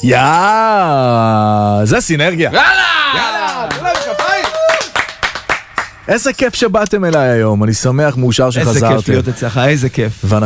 זה סינרגיה. יאללה! איזה כיף שבאתם אליי היום, אני שמח, מאושר שחזרתם. איזה כיף להיות אצלך, איזה כיף.